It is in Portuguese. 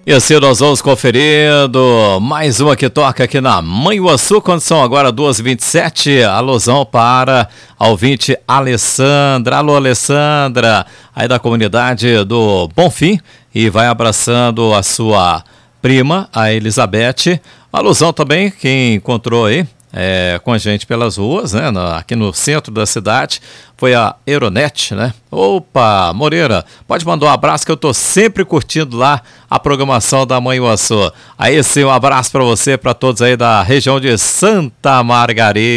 E assim nós vamos conferindo mais uma que toca aqui na Manhuaçu, quando são agora 2h27, alusão para a ouvinte Alessandra. Alô, Alessandra, aí da comunidade do Bonfim, e vai abraçando a sua prima, a Elizabeth. Alusão também, quem encontrou aí com a gente pelas ruas, né, aqui no centro da cidade, foi a Aeronet, né? Opa, Moreira, pode mandar um abraço que eu tô sempre curtindo lá a programação da Manhuaçu. Aí sim, um abraço para você, para todos aí da região de Santa Margarida.